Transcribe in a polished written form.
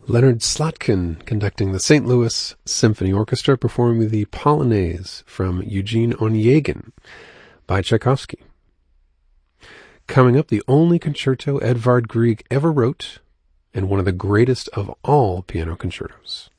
Leonard Slotkin conducting the St. Louis Symphony Orchestra performing the Polonaise from Eugene Onegin by Tchaikovsky. Coming up, the only concerto Edvard Grieg ever wrote, and one of the greatest of all piano concertos.